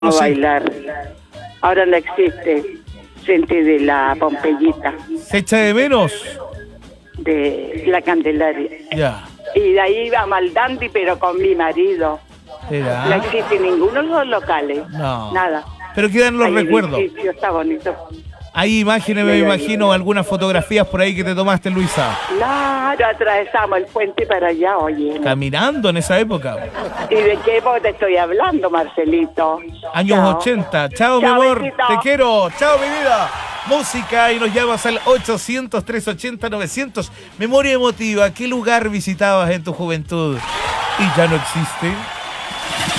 sí. bailar. Ahora no existe frente de la Pompeyita, ¿Se echa de menos? de la Candelaria. Ya. Y de ahí iba al dandy, pero con mi marido. No ¿Será? existe ninguno de los locales. No. Nada. Pero quedan los Ahí el recuerdos. edificio está bonito. Hay imágenes, me imagino, algunas fotografías por ahí que te tomaste, Luisa. Claro, atravesamos el puente para allá, oye. Caminando en esa época. ¿Y de qué época te estoy hablando, Marcelito? Años Chao. 80. Chao, mi Chao, amor. besito. Te quiero. Chao, mi vida. Música y nos llamas al 800-380-900. Memoria emotiva. ¿Qué lugar visitabas en tu juventud? Y ya no existe.